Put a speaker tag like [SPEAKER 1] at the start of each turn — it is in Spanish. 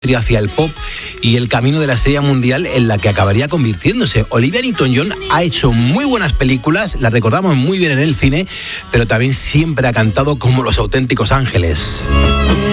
[SPEAKER 1] country hacia el pop y el camino de la estrella mundial en la que acabaría convirtiéndose. Olivia Newton-John ha hecho muy buenas películas, las recordamos muy bien en el cine, pero también siempre ha cantado como los auténticos ángeles.